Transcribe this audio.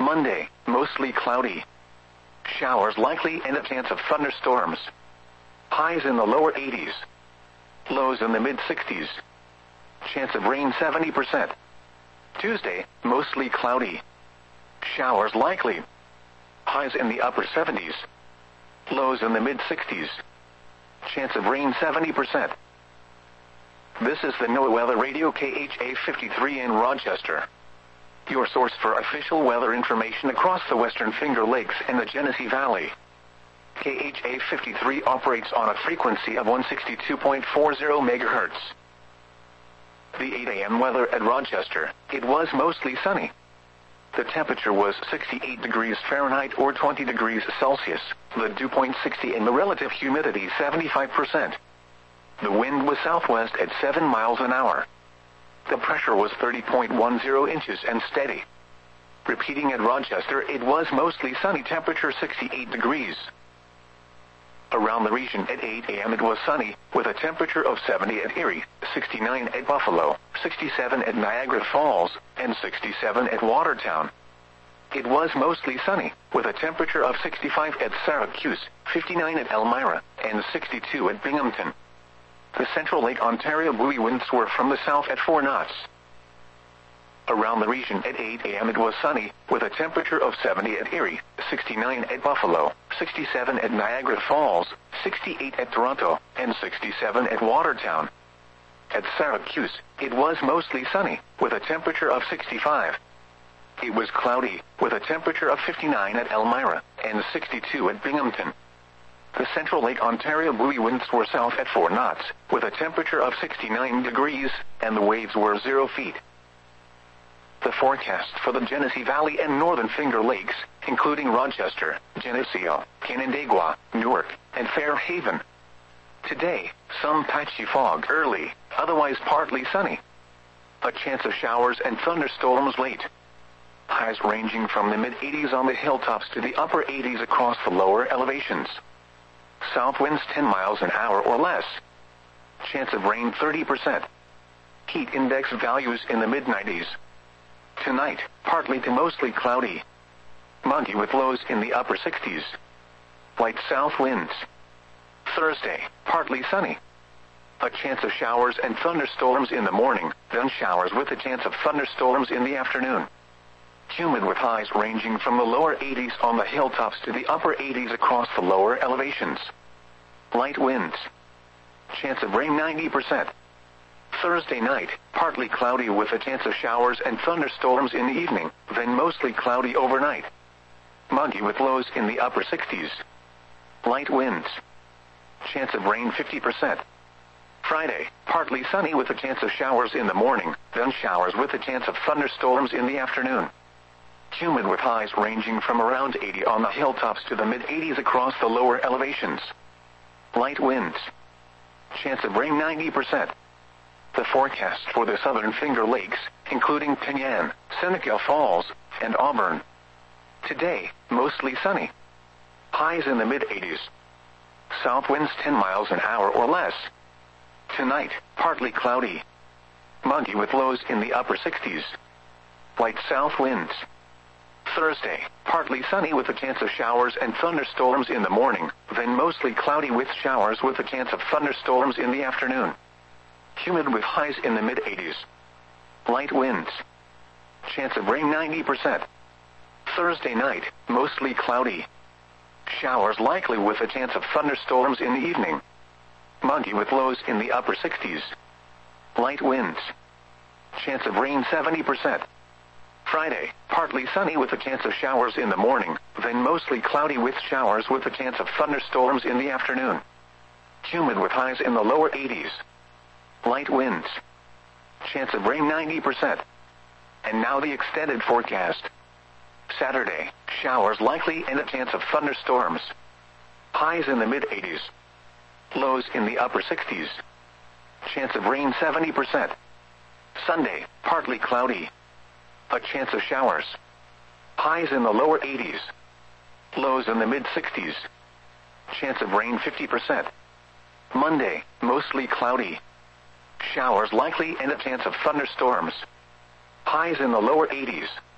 Monday, mostly cloudy. Showers likely and a chance of thunderstorms. Highs in the lower 80s. Lows in the mid-60s. Chance of rain 70%. Tuesday, mostly cloudy. Showers likely. Highs in the upper 70s. Lows in the mid-60s. Chance of rain 70%. This is the NOAA Weather Radio KHA 53 in Rochester. Your source for official weather information across the Western Finger Lakes and the Genesee Valley. KHA 53 operates on a frequency of 162.40 MHz. The 8 a.m. weather at Rochester, it was mostly sunny. The temperature was 68 degrees Fahrenheit or 20 degrees Celsius, the dew point 60 and the relative humidity 75%. The wind was southwest at 7 miles an hour. The pressure was 30.10 inches and steady. Repeating at Rochester, it was mostly sunny, temperature 68 degrees. Around the region at 8 a.m. it was sunny, with a temperature of 70 at Erie, 69 at Buffalo, 67 at Niagara Falls, and 67 at Watertown. It was mostly sunny, with a temperature of 65 at Syracuse, 59 at Elmira, and 62 at Binghamton. The Central Lake Ontario buoy winds were from the south at 4 knots. Around the region at 8 a.m. it was sunny, with a temperature of 70 at Erie, 69 at Buffalo, 67 at Niagara Falls, 68 at Toronto, and 67 at Watertown. At Syracuse, it was mostly sunny, with a temperature of 65. It was cloudy, with a temperature of 59 at Elmira, and 62 at Binghamton. The Central Lake Ontario buoy winds were south at 4 knots, with a temperature of 69 degrees, and the waves were 0 feet. The forecast for the Genesee Valley and Northern Finger Lakes, including Rochester, Geneseo, Canandaigua, Newark, and Fairhaven. Today, some patchy fog early, otherwise partly sunny. A chance of showers and thunderstorms late. Highs ranging from the mid-80s on the hilltops to the upper 80s across the lower elevations. South winds 10 miles an hour or less. Chance of rain 30%. Heat index values in the mid-90s. Tonight, partly to mostly cloudy. Muggy with lows in the upper 60s. Light south winds. Thursday, partly sunny. A chance of showers and thunderstorms in the morning, then showers with a chance of thunderstorms in the afternoon. Humid with highs ranging from the lower 80s on the hilltops to the upper 80s across the lower elevations. Light winds. Chance of rain 90%. Thursday night, partly cloudy with a chance of showers and thunderstorms in the evening, then mostly cloudy overnight. Muggy with lows in the upper 60s. Light winds. Chance of rain 50%. Friday, partly sunny with a chance of showers in the morning, then showers with a chance of thunderstorms in the afternoon. Humid with highs ranging from around 80 on the hilltops to the mid-80s across the lower elevations. Light winds. Chance of rain 90%. The forecast for the Southern Finger Lakes, including Penyan, Seneca Falls, and Auburn. Today, mostly sunny. Highs in the mid-80s. South winds 10 miles an hour or less. Tonight, partly cloudy. Muggy with lows in the upper 60s. Light south winds. Thursday, partly sunny with a chance of showers and thunderstorms in the morning, then mostly cloudy with showers with a chance of thunderstorms in the afternoon. Humid with highs in the mid-80s. Light winds. Chance of rain 90%. Thursday night, mostly cloudy. Showers likely with a chance of thunderstorms in the evening. Muggy with lows in the upper 60s. Light winds. Chance of rain 70%. Friday, partly sunny with a chance of showers in the morning, then mostly cloudy with showers with a chance of thunderstorms in the afternoon. Humid with highs in the lower 80s. Light winds. Chance of rain 90%. And now the extended forecast. Saturday, showers likely and a chance of thunderstorms. Highs in the mid-80s. Lows in the upper 60s. Chance of rain 70%. Sunday, partly cloudy. A chance of showers. Highs in the lower 80s. Lows in the mid-60s. Chance of rain 50%. Monday, mostly cloudy. Showers likely and a chance of thunderstorms. Highs in the lower 80s.